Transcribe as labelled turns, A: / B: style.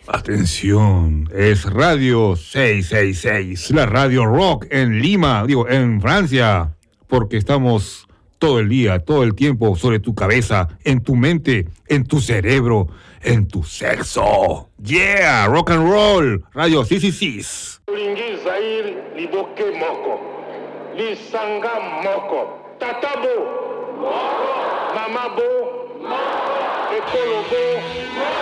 A: Atención, es Radio 666, la radio rock en Lima, en Francia, porque estamos todo el día, todo el tiempo sobre tu cabeza, en tu mente, en tu cerebro, en tu sexo. Yeah, rock and roll, Radio 666.
B: Lingi Zaire liboke moko, lisanga moko, tatabo, mamabo, ekolobo.